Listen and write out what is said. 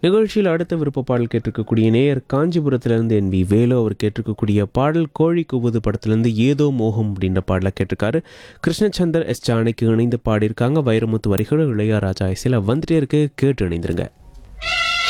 நிகழ்ச்சியில் அடுத்த விருப்ப பாடல் கேட்டிருக்கக்கூடிய நேயர் காஞ்சிபுரத்திலிருந்து NB வேலு அவர் கேட்டிருக்கக்கூடிய பாடல் கோழி கூவுது படத்திலிருந்து ஏதோ மோகம் அப்படின்ற பாடலை கேட்டிருக்காரு. கிருஷ்ணச்சந்தர் எஸ் ஜானகி இணைந்து பாடியிருக்காங்க. வைரமுத்து வரிகள், இளையராஜா இசையில் வந்துட்டே இருக்கு, கேட்டு இணைந்திருங்க.